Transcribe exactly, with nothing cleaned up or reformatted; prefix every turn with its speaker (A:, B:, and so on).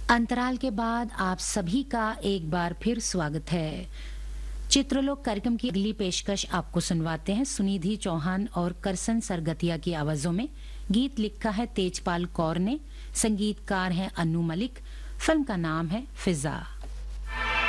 A: अंतराल के बाद आप सभी का एक बार फिर स्वागत है। चित्रलोक कार्यक्रम की अगली पेशकश आपको सुनवाते हैं सुनिधि चौहान और करसन सरगतिया की आवाजों में। गीत लिखा है तेजपाल कौर ने, संगीतकार हैं अनु मलिक। फिल्म का नाम है फिजा।